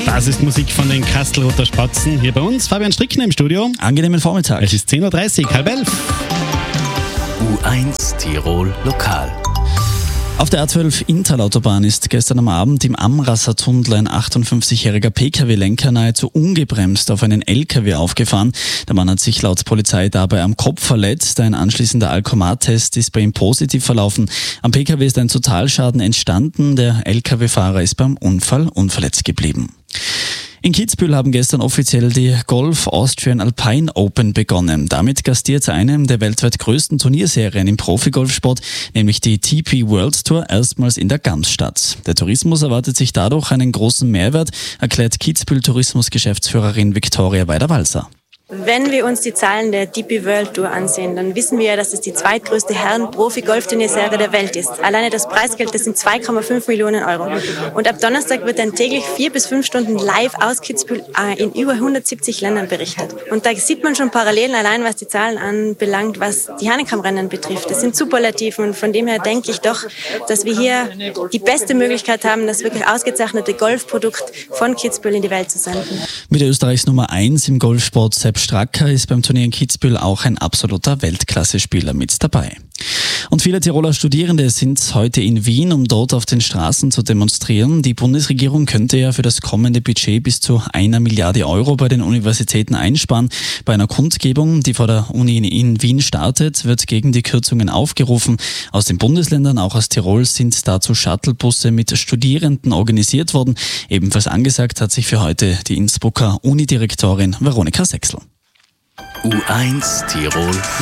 Das ist Musik von den Kastelruther Spatzen. Hier bei uns Fabian Strickner im Studio. Angenehmen Vormittag. Es ist 10.30 Uhr, 10:30. U1 Tirol Lokal. Auf der A12 Inntal-Autobahn ist gestern am Abend im Amrasser Tunnel ein 58-jähriger Pkw-Lenker nahezu ungebremst auf einen LKW aufgefahren. Der Mann hat sich laut Polizei dabei am Kopf verletzt. Ein anschließender Alkomat-Test ist bei ihm positiv verlaufen. Am Pkw ist ein Totalschaden entstanden. Der LKW-Fahrer ist beim Unfall unverletzt geblieben. In Kitzbühel haben gestern offiziell die Golf Austrian Alpine Open begonnen. Damit gastiert eine der weltweit größten Turnierserien im Profigolfsport, nämlich die TP World Tour, erstmals in der Gamsstadt. Der Tourismus erwartet sich dadurch einen großen Mehrwert, erklärt Kitzbühel Tourismusgeschäftsführerin Viktoria Weider-Walser. Wenn wir uns die Zahlen der DP World Tour ansehen, dann wissen wir ja, dass es die zweitgrößte Herren-Profi-Golfturnierserie der Welt ist. Alleine das Preisgeld, das sind 2,5 Millionen Euro. Und ab Donnerstag wird dann täglich 4 bis 5 Stunden live aus Kitzbühel in über 170 Ländern berichtet. Und da sieht man schon Parallelen allein, was die Zahlen anbelangt, was die Hahnenkammrennen betrifft. Das sind Superlativen und von dem her denke ich doch, dass wir hier die beste Möglichkeit haben, das wirklich ausgezeichnete Golfprodukt von Kitzbühel in die Welt zu senden. Mit Österreichs Nummer 1 im Golfsport Sepp Stracker ist beim Turnier in Kitzbühel auch ein absoluter Weltklasse-Spieler mit dabei. Und viele Tiroler Studierende sind heute in Wien, um dort auf den Straßen zu demonstrieren. Die Bundesregierung könnte ja für das kommende Budget bis zu 1 Milliarde Euro bei den Universitäten einsparen. Bei einer Kundgebung, die vor der Uni in Wien startet, wird gegen die Kürzungen aufgerufen. Aus den Bundesländern, auch aus Tirol, sind dazu Shuttlebusse mit Studierenden organisiert worden. Ebenfalls angesagt hat sich für heute die Innsbrucker Unidirektorin Veronika Sechsel. U1 Tirol